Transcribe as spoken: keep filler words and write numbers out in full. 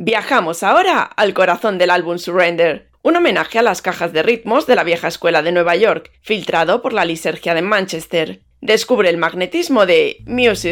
Viajamos ahora al corazón del álbum Surrender, un homenaje a las cajas de ritmos de la vieja escuela de Nueva York, filtrado por la Lisergia de Manchester. Descubre el magnetismo de Music